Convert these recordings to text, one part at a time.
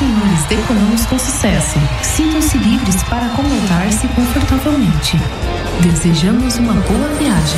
senhores decolamos com sucesso. Sintam-se livres para acomodar-se confortavelmente. Desejamos uma boa viagem.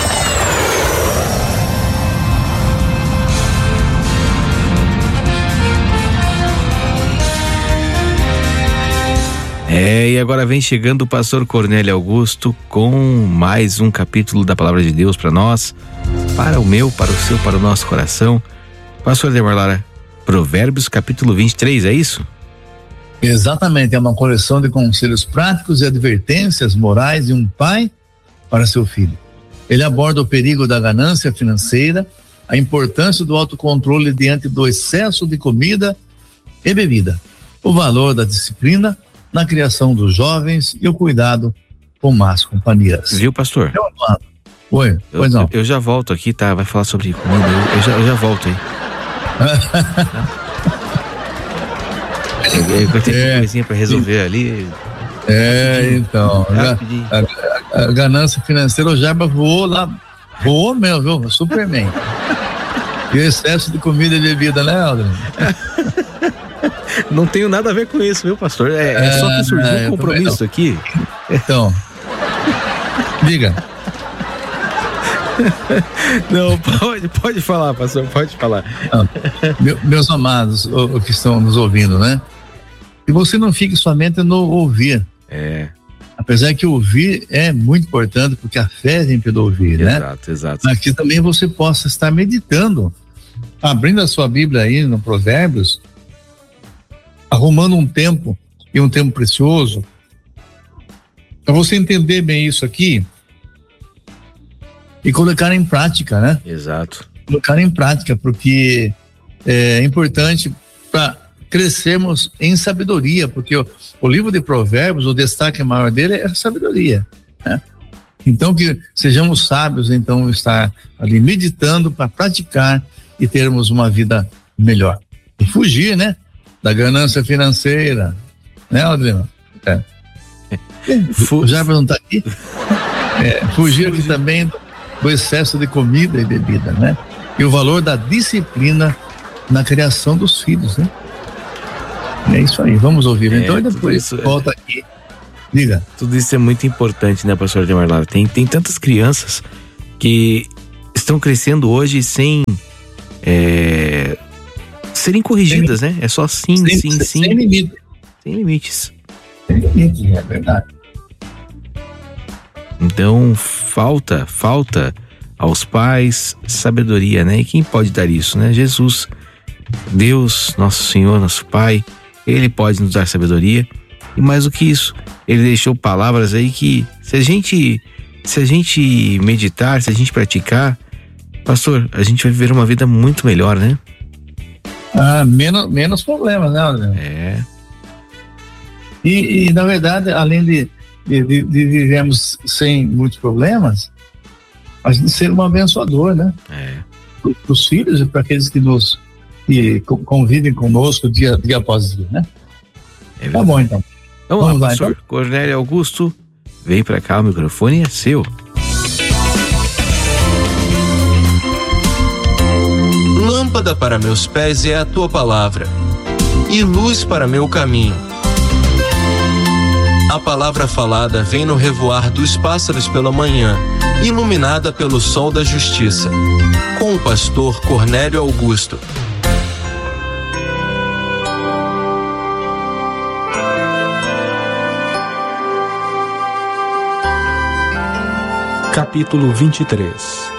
E agora vem chegando o pastor Cornélio Augusto com mais um capítulo da Palavra de Deus para nós, para o meu, para o seu, para o nosso coração. Pastor Ademar Lara, Provérbios capítulo 23, é isso? Exatamente, é uma coleção de conselhos práticos e advertências morais de um pai para seu filho. Ele aborda o perigo da ganância financeira, a importância do autocontrole diante do excesso de comida e bebida, o valor da disciplina na criação dos jovens e o cuidado com más companhias. Viu, pastor? Oi, pois não. Eu já volto aqui, tá? Vai falar sobre comida, eu já volto aí. Eu tenho uma coisinha pra resolver ali. Então, a ganância financeira, o Jeba voou mesmo, viu? Superman. E o excesso de comida e bebida, né, Aldrin? Não tenho nada a ver com isso, viu, pastor? É só que surgiu um compromisso aqui. Então, diga. Não, pode falar, pastor, pode falar. Meus amados, que estão nos ouvindo, né? E você não fique somente no ouvir. Apesar que ouvir é muito importante, porque a fé vem pelo ouvir, né? Exato. Mas que também você possa estar meditando, abrindo a sua Bíblia aí no Provérbios, arrumando um tempo precioso, para você entender bem isso aqui e colocar em prática, né? Exato. Colocar em prática, porque é importante para crescermos em sabedoria, porque o livro de Provérbios, o destaque maior dele é a sabedoria, né? Então que sejamos sábios, então estar ali meditando para praticar e termos uma vida melhor. E fugir, né? Da ganância financeira, né, Adriano? Já perguntar aqui? Fugir aqui também do excesso de comida e bebida, né? E o valor da disciplina na criação dos filhos, né? É isso aí, vamos ouvir. Então, e depois volta aqui. Diga. Tudo isso é muito importante, né, pastor Ademar Lara? Tem tantas crianças que estão crescendo hoje sem serem corrigidas, né? É só sim. Sem limite. Sem limites. Sem limites, é verdade. Então, falta aos pais sabedoria, né? E quem pode dar isso, né? Jesus, Deus, nosso Senhor, nosso Pai, Ele pode nos dar sabedoria. E mais do que isso, Ele deixou palavras aí que se a gente meditar, se a gente praticar, pastor, a gente vai viver uma vida muito melhor, né? Menos problemas, né, André? E na verdade, além de vivermos sem muitos problemas, a gente ser um abençoador, né? Para os filhos e para aqueles que convivem conosco dia após dia, né? Tá bom, então. Vamos lá, pastor então. Cornélio Augusto, vem para cá, o microfone é seu. Lâmpada para meus pés é a tua palavra, e luz para meu caminho. A palavra falada vem no revoar dos pássaros pela manhã, iluminada pelo sol da justiça. Com o pastor Cornélio Augusto. Capítulo 23.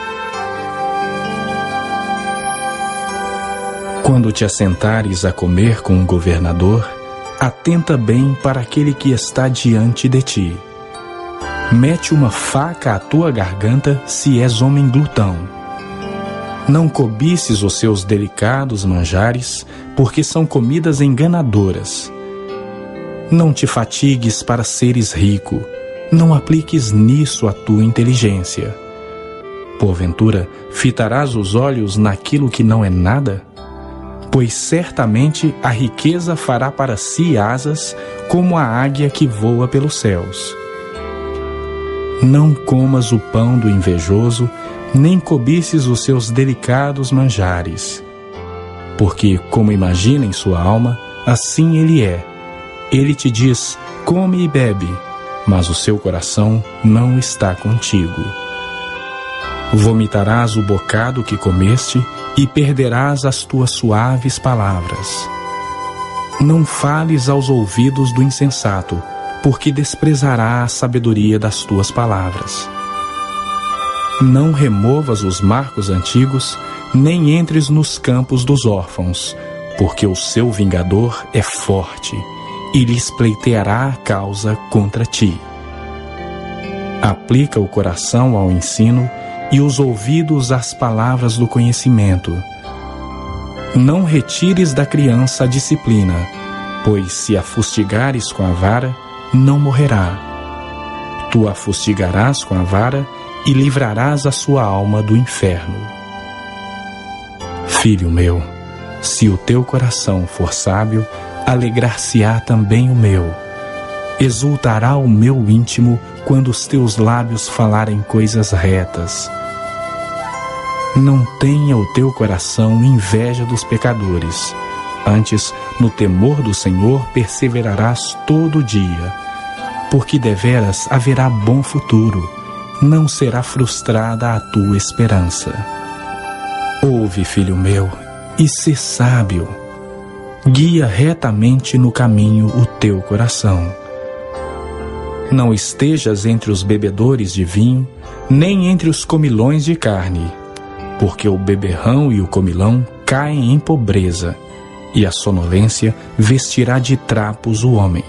Quando te assentares a comer com um governador, atenta bem para aquele que está diante de ti. Mete uma faca à tua garganta se és homem glutão. Não cobices os seus delicados manjares, porque são comidas enganadoras. Não te fatigues para seres rico, não apliques nisso a tua inteligência. Porventura, fitarás os olhos naquilo que não é nada? Pois certamente a riqueza fará para si asas, como a águia que voa pelos céus. Não comas o pão do invejoso, nem cobices os seus delicados manjares. Porque, como imagina em sua alma, assim ele é. Ele te diz: come e bebe, mas o seu coração não está contigo. Vomitarás o bocado que comeste e perderás as tuas suaves palavras. Não fales aos ouvidos do insensato, porque desprezará a sabedoria das tuas palavras. Não removas os marcos antigos, nem entres nos campos dos órfãos, porque o seu vingador é forte e lhes pleiteará a causa contra ti. Aplica o coração ao ensino e os ouvidos às palavras do conhecimento. Não retires da criança a disciplina, pois se a fustigares com a vara, não morrerá. Tu a fustigarás com a vara e livrarás a sua alma do inferno. Filho meu, se o teu coração for sábio, alegrar-se-á também o meu. Exultará o meu íntimo quando os teus lábios falarem coisas retas. Não tenha o teu coração inveja dos pecadores. Antes, no temor do Senhor, perseverarás todo dia, porque deveras haverá bom futuro, não será frustrada a tua esperança. Ouve, filho meu, e sê sábio. Guia retamente no caminho o teu coração. Não estejas entre os bebedores de vinho, nem entre os comilões de carne, porque o beberrão e o comilão caem em pobreza, e a sonolência vestirá de trapos o homem.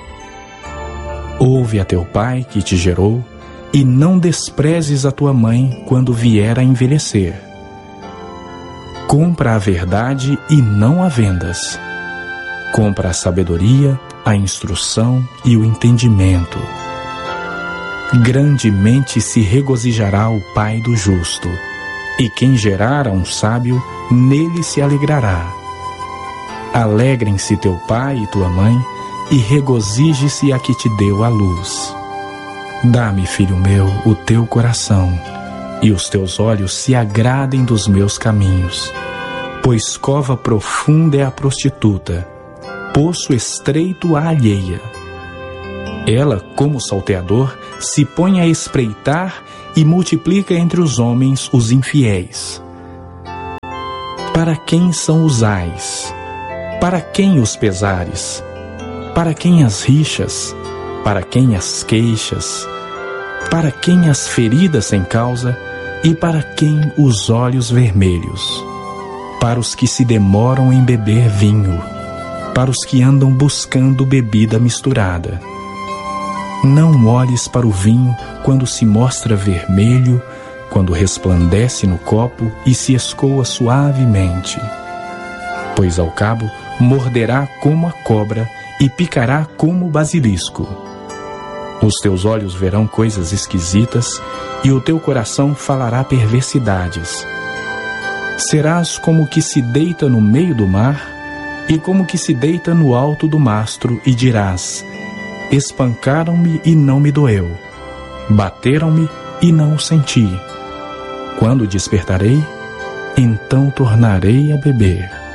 Ouve a teu pai que te gerou, e não desprezes a tua mãe quando vier a envelhecer. Compra a verdade e não a vendas. Compra a sabedoria, a instrução e o entendimento. Grandemente se regozijará o pai do justo, e quem gerar a um sábio, nele se alegrará. Alegrem-se teu pai e tua mãe, e regozije-se a que te deu a luz. Dá-me, filho meu, o teu coração, e os teus olhos se agradem dos meus caminhos. Pois cova profunda é a prostituta, poço estreito a alheia. Ela, como salteador, se põe a espreitar e multiplica entre os homens os infiéis. Para quem são os ais? Para quem os pesares? Para quem as rixas? Para quem as queixas? Para quem as feridas sem causa? E para quem os olhos vermelhos? Para os que se demoram em beber vinho, para os que andam buscando bebida misturada. Não olhes para o vinho quando se mostra vermelho, quando resplandece no copo e se escoa suavemente, pois ao cabo morderá como a cobra e picará como o basilisco. Os teus olhos verão coisas esquisitas e o teu coração falará perversidades. Serás como o que se deita no meio do mar e como o que se deita no alto do mastro e dirás: espancaram-me e não me doeu, bateram-me e não o senti. Quando despertarei, então tornarei a beber.